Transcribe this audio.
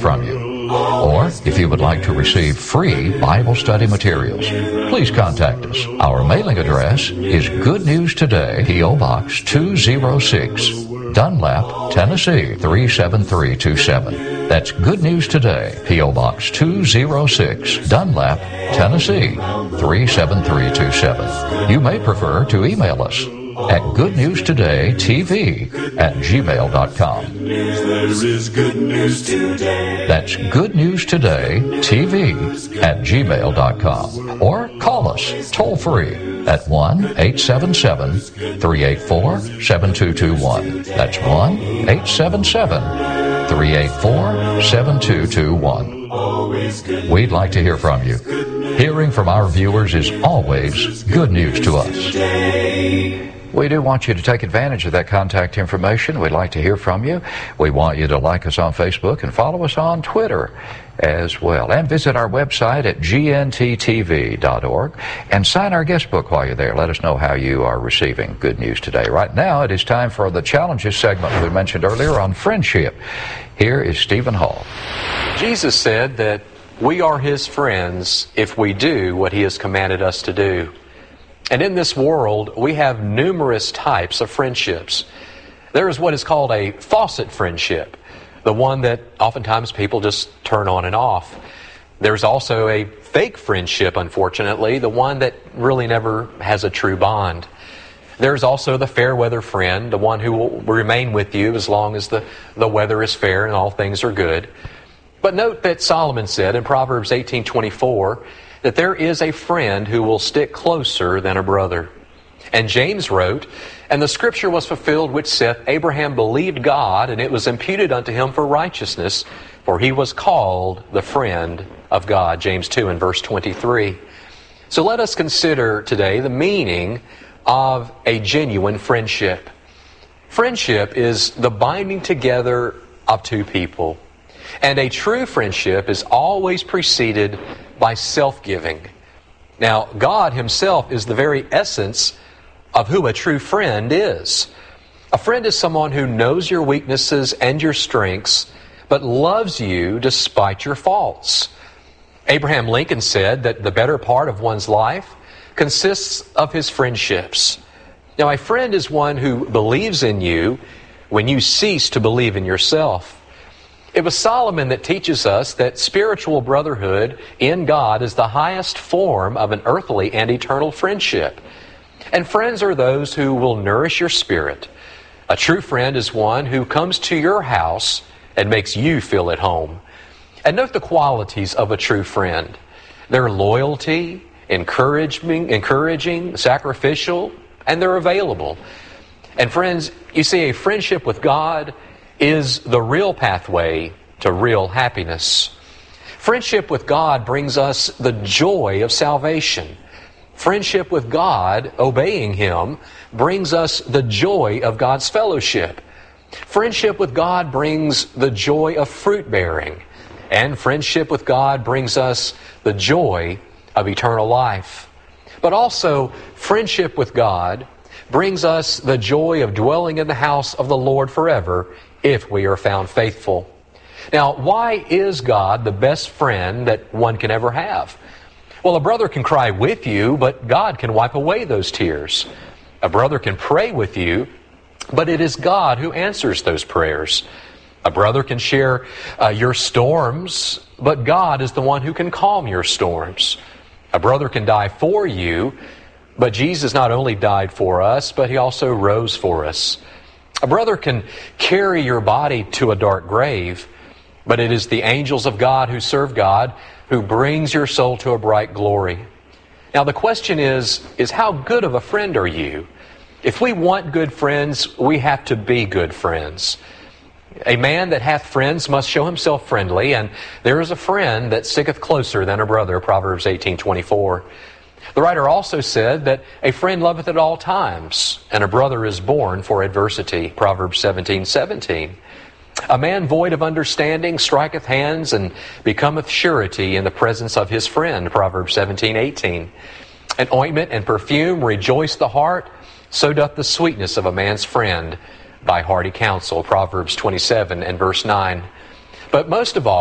from you. Or if you would like to receive free Bible study materials, please contact us. Our mailing address is Good News Today, P.O. Box 206, Dunlap, Tennessee 37327. That's Good News Today, P.O. Box 206, Dunlap, Tennessee 37327. You may prefer to email us at goodnewstodaytv@gmail.com. There is good news today. That's goodnewstodaytv@gmail.com. Or call us toll free at 1-877-384-7221. That's 1-877-384-7221. We'd like to hear from you. Hearing from our viewers is always good news to us. We do want you to take advantage of that contact information. We'd like to hear from you. We want you to like us on Facebook and follow us on Twitter as well. And visit our website at gnttv.org and sign our guest book while you're there. Let us know how you are receiving Good News Today. Right now, it is time for the Challenges segment we mentioned earlier on friendship. Here is Stephen Hall. Jesus said that we are His friends if we do what He has commanded us to do. And in this world, we have numerous types of friendships. There is what is called a faucet friendship, the one that oftentimes people just turn on and off. There's also a fake friendship, unfortunately, the one that really never has a true bond. There's also the fair weather friend, the one who will remain with you as long as the weather is fair and all things are good. But note that Solomon said in Proverbs 18:24, that there is a friend who will stick closer than a brother. And James wrote, "And the scripture was fulfilled which saith, Abraham believed God, and it was imputed unto him for righteousness, for he was called the friend of God." James 2 and verse 23. So let us consider today the meaning of a genuine friendship. Friendship is the binding together of two people. And a true friendship is always preceded by self-giving. Now, God Himself is the very essence of who a true friend is. A friend is someone who knows your weaknesses and your strengths, but loves you despite your faults. Abraham Lincoln said that the better part of one's life consists of his friendships. Now, a friend is one who believes in you when you cease to believe in yourself. It was Solomon that teaches us that spiritual brotherhood in God is the highest form of an earthly and eternal friendship. And friends are those who will nourish your spirit. A true friend is one who comes to your house and makes you feel at home. And note the qualities of a true friend. Their loyalty, encouraging, sacrificial, and they're available. And friends, you see, a friendship with God is the real pathway to real happiness. Friendship with God brings us the joy of salvation. Friendship with God, obeying Him, brings us the joy of God's fellowship. Friendship with God brings the joy of fruit bearing. And friendship with God brings us the joy of eternal life. But also, friendship with God brings us the joy of dwelling in the house of the Lord forever if we are found faithful. Now, why is God the best friend that one can ever have? Well, a brother can cry with you, but God can wipe away those tears. A brother can pray with you, but it is God who answers those prayers. A brother can share your storms, but God is the one who can calm your storms. A brother can die for you, but Jesus not only died for us, but He also rose for us. A brother can carry your body to a dark grave, but it is the angels of God who serve God who brings your soul to a bright glory. Now the question is how good of a friend are you? If we want good friends, we have to be good friends. A man that hath friends must show himself friendly, and there is a friend that sticketh closer than a brother, Proverbs 18:24. The writer also said that a friend loveth at all times, and a brother is born for adversity, Proverbs 17:17. A man void of understanding striketh hands and becometh surety in the presence of his friend, Proverbs 17:18. An ointment and perfume rejoice the heart, so doth the sweetness of a man's friend by hearty counsel, Proverbs 27 and verse 9. But most of all,